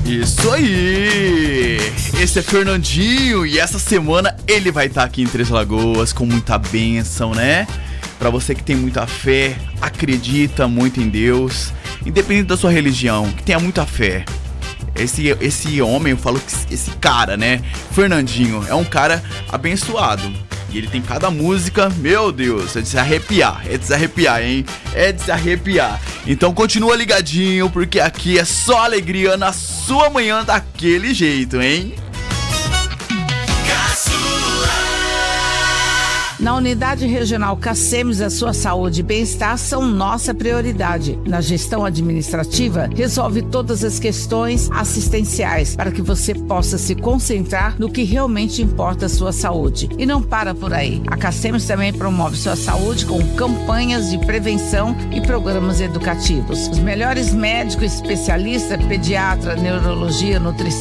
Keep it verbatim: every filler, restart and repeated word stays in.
Isso aí! Esse é Fernandinho e essa semana ele vai estar aqui em Três Lagoas com muita bênção, né? Pra você que tem muita fé, acredita muito em Deus, independente da sua religião, que tenha muita fé. Esse, esse homem, eu falo que esse cara, né? Fernandinho, é um cara abençoado. E ele tem cada música, meu Deus, é de se arrepiar, é de se arrepiar, hein? É de se arrepiar. Então continua ligadinho, porque aqui é só alegria na sua manhã daquele jeito, hein? Na Unidade Regional Cacemes, a sua saúde e bem-estar são nossa prioridade. Na gestão administrativa, resolve todas as questões assistenciais para que você possa se concentrar no que realmente importa a sua saúde. E não para por aí. A Cacemes também promove sua saúde com campanhas de prevenção e programas educativos. Os melhores médicos especialistas, pediatra, neurologia, nutrição,